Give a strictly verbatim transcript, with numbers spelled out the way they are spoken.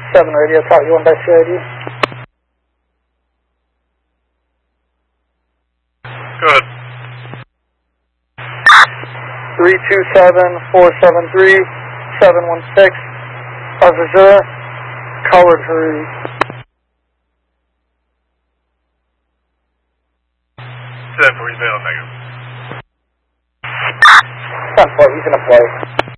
seven radio, caught you one by C I D. Go ahead. three two seven, four seven three, seven one six, Azure, colored hurry. ten four, he's made on negative. ten four, he's gonna play.